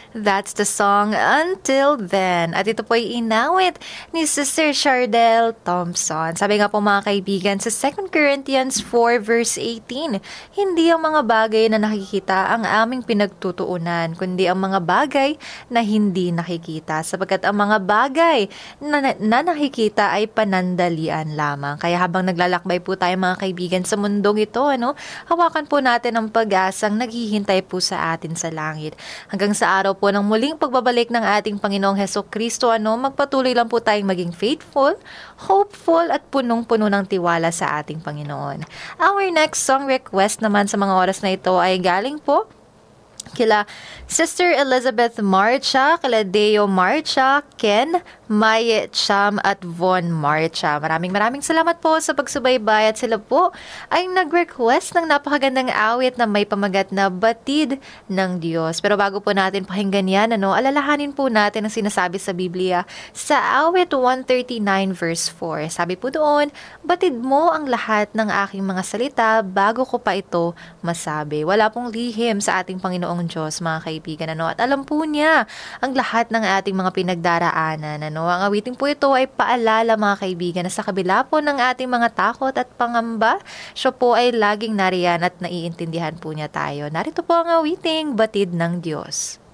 That's the song Until Then. At ito po ay inawit ni Sister Chardel Thompson. Sabi nga po mga kaibigan sa 2 Corinthians 4 verse 18, hindi ang mga bagay na nakikita ang aming pinagtutuunan, kundi ang mga bagay na hindi nakikita. Sapagkat ang mga bagay na nakikita ay panandalian lamang. Kaya habang naglalakbay po tayo mga kaibigan sa mundong ito, hawakan po natin ang pag-asang naghihintay po sa atin sa langit. Hanggang sa araw po ng muling pagbabalik ng ating Panginoong Hesukristo, magpatuloy lang po tayong maging faithful, hopeful at punong-puno ng tiwala sa ating Panginoon. Our next song request naman sa mga oras na ito ay galing po kila Sister Elizabeth Marcha, kila Deo Marcha, Ken, Maye Cham at Von Marcha. Maraming salamat po sa pagsubaybay at sila po ay nag-request ng napakagandang awit na may pamagat na Batid ng Diyos. Pero bago po natin pakinggan yan, alalahanin po natin ang sinasabi sa Biblia sa awit 139 verse 4. Sabi po doon, batid mo ang lahat ng aking mga salita bago ko pa ito masabi. Wala pong lihim sa ating Panginoong Diyos, mga kaibigan, at alam po niya ang lahat ng ating mga pinagdaraanan, Ang awiting po ito ay paalala, mga kaibigan, na sa kabila po ng ating mga takot at pangamba, siya po ay laging nariyan at naiintindihan po niya tayo. Narito po ang awiting Batid ng Diyos.